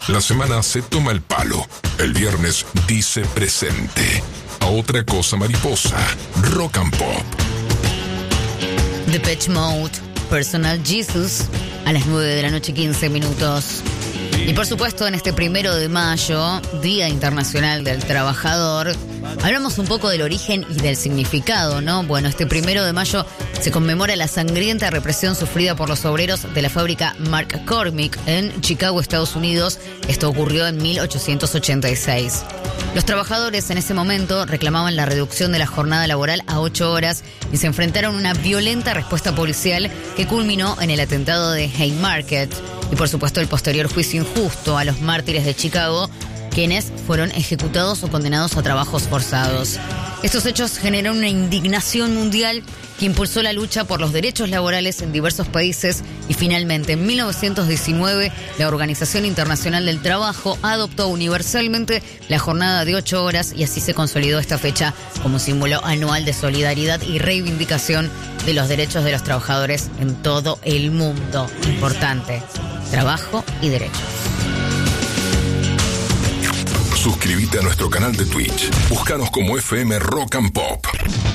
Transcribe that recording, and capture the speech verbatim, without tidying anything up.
La semana se toma el palo. El viernes dice presente. A otra cosa mariposa. Rock and Pop. Depeche Mode, Personal Jesus, a las nueve de la noche, quince minutos. Y por supuesto, en este primero de mayo, Día Internacional del Trabajador, hablamos un poco del origen y del significado, ¿no? Bueno, este primero de mayo se conmemora la sangrienta represión sufrida por los obreros de la fábrica McCormick en Chicago, Estados Unidos. Esto ocurrió en mil ochocientos ochenta y seis. Los trabajadores en ese momento reclamaban la reducción de la jornada laboral a ocho horas y se enfrentaron a una violenta respuesta policial que culminó en el atentado de Haymarket y, por supuesto, el posterior juicio injusto a los mártires de Chicago, quienes fueron ejecutados o condenados a trabajos forzados. Estos hechos generaron una indignación mundial que impulsó la lucha por los derechos laborales en diversos países y finalmente en mil novecientos diecinueve la Organización Internacional del Trabajo adoptó universalmente la jornada de ocho horas y así se consolidó esta fecha como símbolo anual de solidaridad y reivindicación de los derechos de los trabajadores en todo el mundo. Importante, trabajo y derechos. Suscríbete a nuestro canal de Twitch. Búscanos como F M Rock and Pop.